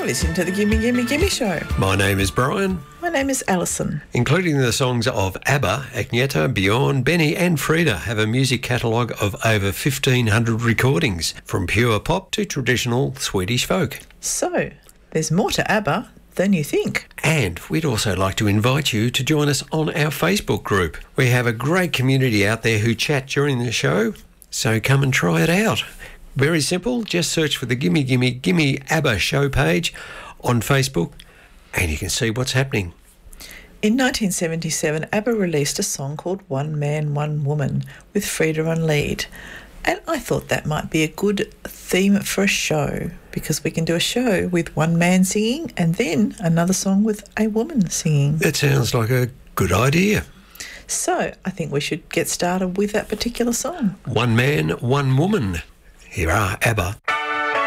listening to the Gimme Gimme Gimme Show. My name is Brian. My name is Alison. Including the songs of ABBA, Agneta, Bjorn, Benny and Frida have a music catalogue of over 1,500 recordings, from pure pop to traditional Swedish folk. So, there's more to ABBA than you think. And we'd also like to invite you to join us on our Facebook group. We have a great community out there who chat during the show, so come and try it out. Very simple, just search for the Gimme Gimme Gimme ABBA show page on Facebook and you can see what's happening. In 1977, ABBA released a song called One Man, One Woman with Frida on lead. And I thought that might be a good theme for a show, because we can do a show with one man singing and then another song with a woman singing. That sounds like a good idea. So I think we should get started with that particular song. One Man, One Woman. Here are ABBA.